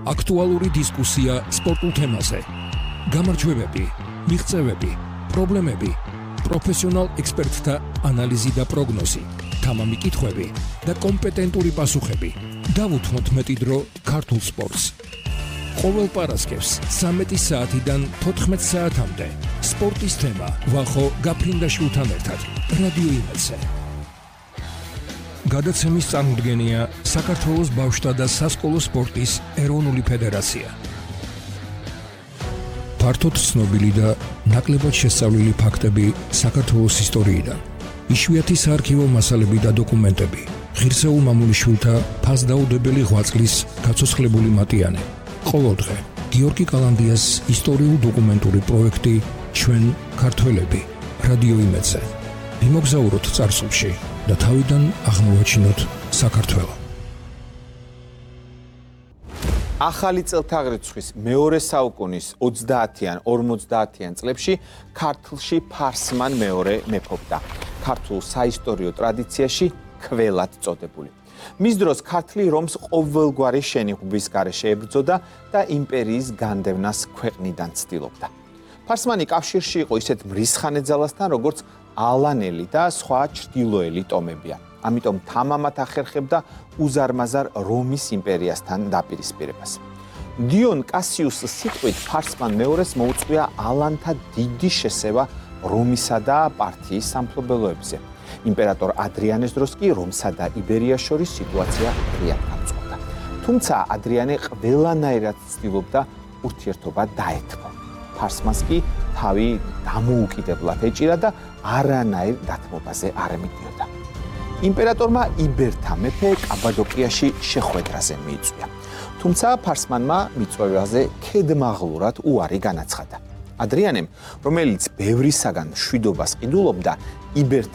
აქტუალური დისკუსია სპორტულ თემაზე. გამარჯვებები, მიღწევები, პრობლემები, პროფესიონალ ექსპერტთა ანალიზი და პროგნოზი, თამამი კითხვები და კომპეტენტური პასუხები. დავუთმოთ მეტი დრო ქართულ სპორტს. ყოველ პარასკევს 13 საათიდან 14 საათამდე სპორტის თემა ვახო გაფრინდაშვილთან ერთად რადიო იმედზე. გადაცემის წარმოდგენია საქართველოს ბავშვთა და სასკოლო სპორტის ეროვნული ფედერაცია. ფართოდ ცნობილი და ნაკლებად შესწავლილი ფაქტები საქართველოს ისტორიიდან. იშვიათი საარქივო მასალები და დოკუმენტები. ღირსეულ მამულიშვილთა ფასდაუდებელი ღვაწლის გაცოცხლებული მატიანე. ყოველდღე გიორგი კალანდიას ისტორიულ-დოკუმენტური პროექტი ჩვენ ქართველები რადიო იმედზე. მიმოგზაუროთ წარსულში და თავიდან აღმოვაჩინოთ საქართველო. ახალი წელთაღრიცხვის მეორე საუკუნის 30-იან, 50-იან წლებში ქართლში ფარსმან მეორე მეფობდა. ქართულ საისტორიო ტრადიციაში ქველად წოდებული. მის დროს ქართლი რომს ყოველგვარი შენიღბვის გარეშე ებრძოდა და იმპერიის განდევნას ქვეყნიდან ცდილობდა. ფარსმანი კავშირში იყო ისეთ მრისხანე-ძალასთან, როგორც ალანელი და სხვა ჩრდილოელი ტომებია. ამიტომ თამამად ახერხებდა უზარმაზარ რომის იმპერიასთან დაპირისპირებას. დიონ კასიუსს სიტყვით ფარსმან მეორეს მოუწვია ალანთა დიდი შესევა რომისა და პართიის სამფლობელოებზე. იმპერატორ ადრიანეს დროს კი რომსა და იბერიას შორის სიტუაცია ღიად გამწყვეტა. თუმცა ადრიანე ყველანაირად ცდილობდა ურთიერთობა დაეთმო. ფარსმანს კი თავი დამოუკიდებლად ეჭირა და არანაირ დათმობაზე არ მიდიოდა. იმპერატორმა იბერთა მეფე კაბადოკიაში შეხვედრაზე მიიწვია. თუმცა ფარსმანმა მიწვევაზე ქედმაღლურად უარი განაცხადა. ადრიანემ, რომელიც ბევრისაგან მშვიდობას ყიდულობდა, იბერთა